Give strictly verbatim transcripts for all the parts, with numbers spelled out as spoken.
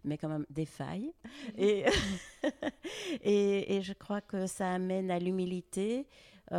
mais quand même des failles. Et, et, et je crois que ça amène à l'humilité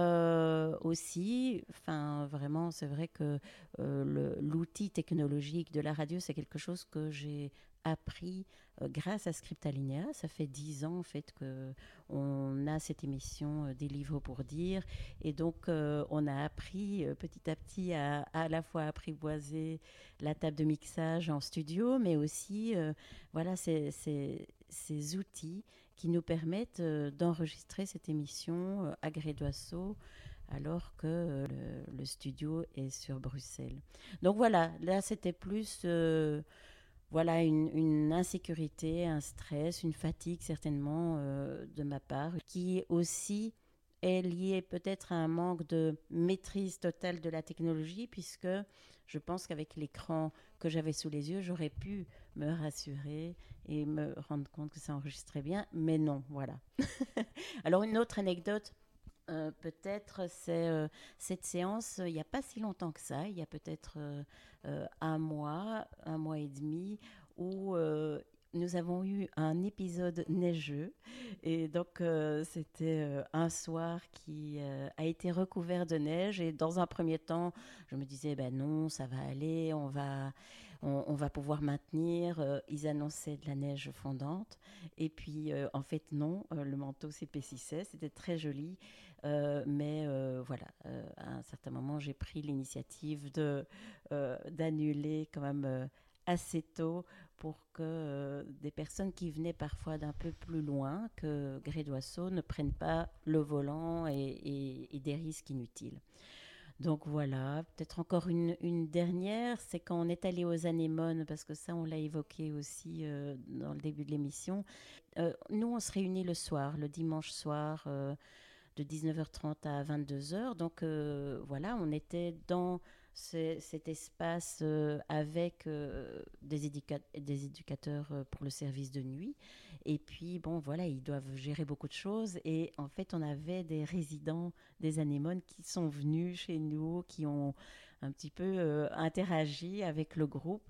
euh, aussi. Enfin, vraiment, c'est vrai que euh, le, l'outil technologique de la radio, c'est quelque chose que j'ai appris euh, grâce à Scriptalinea. Ça fait dix ans en fait que on a cette émission euh, des livres pour dire, et donc euh, on a appris euh, petit à petit à, à à la fois apprivoiser la table de mixage en studio, mais aussi euh, voilà ces, ces, ces outils qui nous permettent euh, d'enregistrer cette émission euh, à gré d'oiseau alors que euh, le, le studio est sur Bruxelles. Donc voilà, là c'était plus euh, voilà une, une insécurité, un stress, une fatigue certainement euh, de ma part, qui aussi est lié peut-être à un manque de maîtrise totale de la technologie, puisque je pense qu'avec l'écran que j'avais sous les yeux, j'aurais pu me rassurer et me rendre compte que ça enregistrait bien, mais non, voilà. Alors une autre anecdote, euh, peut-être, c'est euh, cette séance, euh, il n'y a pas si longtemps que ça, il y a peut-être euh, euh, un mois, un mois et demi, où euh, nous avons eu un épisode neigeux. Et donc, euh, c'était euh, un soir qui euh, a été recouvert de neige. Et dans un premier temps, je me disais, ben non, ça va aller, on va, on, on va pouvoir maintenir. Euh, ils annonçaient de la neige fondante. Et puis, euh, en fait, non, euh, le manteau s'épaississait. C'était très joli. Euh, mais euh, voilà, euh, à un certain moment, j'ai pris l'initiative de, euh, d'annuler quand même euh, assez tôt pour que euh, des personnes qui venaient parfois d'un peu plus loin que Gré d'Oiseau ne prennent pas le volant et, et- et des risques inutiles. Donc voilà, peut-être encore une, une dernière, c'est quand on est allé aux anémones, parce que ça on l'a évoqué aussi euh, dans le début de l'émission. Euh, nous on se réunit le soir, le dimanche soir. Euh, de dix-neuf heures trente à vingt-deux heures. Donc euh, voilà, on était dans ce- cet espace euh, avec euh, des, éduca- des éducateurs euh, pour le service de nuit. Et puis, bon, voilà, ils doivent gérer beaucoup de choses. Et en fait, on avait des résidents des anémones qui sont venus chez nous, qui ont un petit peu euh, interagi avec le groupe.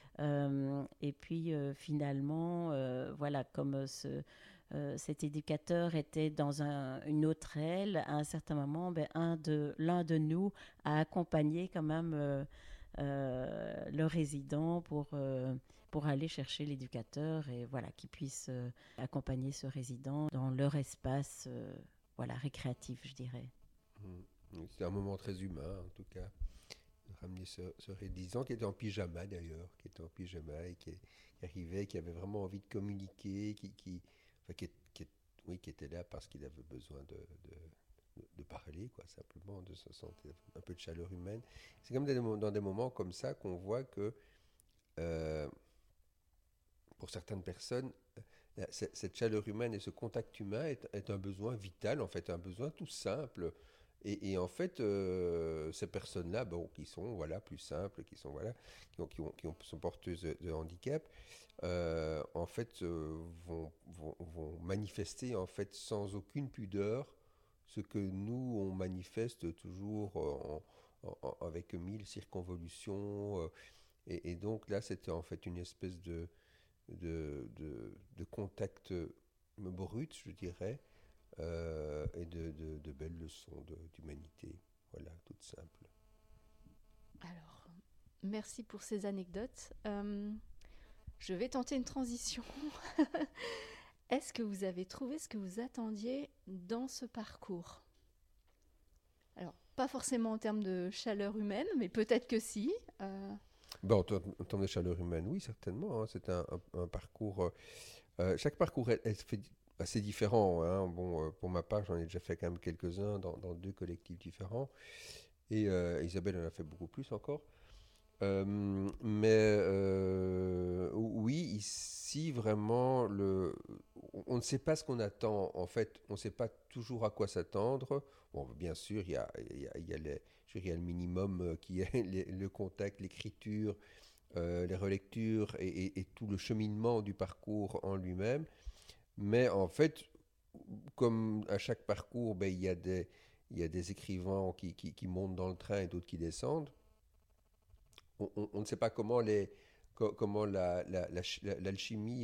Euh, et puis euh, finalement, euh, voilà, comme euh, ce, euh, cet éducateur était dans un- une autre aile, à un certain moment, ben, un de, l'un de nous a accompagné quand même euh, euh, le résident pour, euh, pour aller chercher l'éducateur et voilà, qu'il puisse euh, accompagner ce résident dans leur espace euh, voilà, récréatif, je dirais. Mm. C'est un moment très humain, en tout cas. De ramener ce, ce rédisant qui était en pyjama d'ailleurs, qui était en pyjama et qui, qui arrivait, qui avait vraiment envie de communiquer, qui, qui, enfin, qui, qui- oui, qui était là parce qu'il avait besoin de, de, de parler, quoi, simplement, de se sentir un peu de chaleur humaine. C'est comme des mo- dans des moments comme ça qu'on voit que euh, pour certaines personnes, la- ce- cette chaleur humaine et ce contact humain est, est un besoin vital, en fait, un besoin tout simple. Et, et en fait, euh, ces personnes-là, bon, qui sont voilà, plus simples, qui sont, voilà, qui, ont, qui, ont- qui ont- sont porteuses de, de handicap, euh, en fait, euh, vont, vont- vont manifester en fait, sans aucune pudeur ce que nous, on manifeste toujours en- en- en- avec mille circonvolutions. euh, et, et donc là, c'était en fait une espèce de de, de, de contact brut, je dirais, euh, et de, de- de belles leçons de- d'humanité. Voilà, toutes simples. Alors, merci pour ces anecdotes. Euh, je vais tenter une transition. Est-ce que vous avez trouvé ce que vous attendiez dans ce parcours? Alors, pas forcément en termes de chaleur humaine, mais peut-être que si. Euh, Bon, en termes en termes de chaleur humaine, oui, certainement. Hein, c'est un, un- un parcours. euh, euh, chaque parcours est, est fait assez différent. Hein. Bon, euh, pour ma part, j'en ai déjà fait quand même quelques-uns dans, dans deux collectifs différents. Et euh, Isabelle en a fait beaucoup plus encore. Euh, mais euh, oui, ici vraiment, le, on ne sait pas ce qu'on attend. En fait, on ne sait pas toujours à quoi s'attendre. Bon, bien sûr, il y a, il y a, il y a les- je veux dire, il y a le minimum euh, qui est les- le contact, l'écriture, euh, les relectures et, et- et tout le cheminement du parcours en lui-même. Mais en fait, comme à chaque parcours, ben, il y a des, il y a des écrivains qui, qui, qui montent dans le train et d'autres qui descendent. On, on- on ne sait pas comment, les, co- comment la, la- la ch- la- l'alchimie